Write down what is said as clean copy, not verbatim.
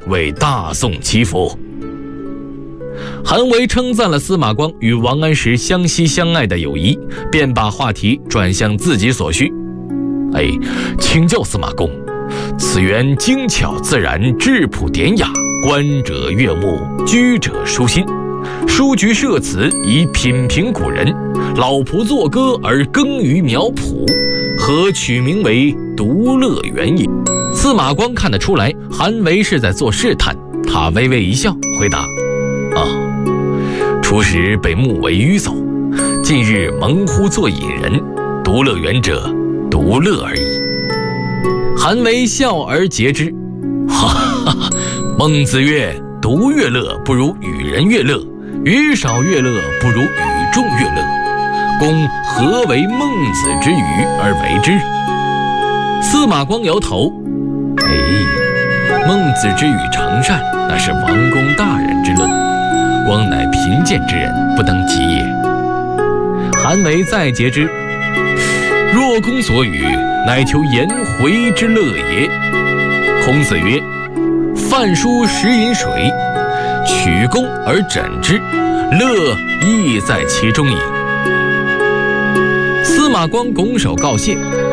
为大宋祈福。韩维称赞了司马光与王安石相惜相爱的友谊，便把话题转向自己所需。请教司马公，此园精巧自然，质朴典雅，观者悦目，居者舒心。书局设此以品评古人，老仆作歌而耕于苗圃，何取名为独乐园也？司马光看得出来，韩维是在做试探，他微微一笑，回答：初时被目为愚叟，近日蒙乎作隐人，独乐园者，独乐而已。韩维笑而诘之：孟子曰：独乐乐不如与人乐乐，与少乐乐不如与众乐乐。公何为孟子之语而为之？司马光摇头：孟子之语常善，那是王公大人之乐，光乃贫贱之人，不能及也。韩维再诘之：若公所语，乃求颜回之乐也。孔子曰：饭疏食饮水，取功而枕之，乐亦在其中矣。司马光拱手告谢，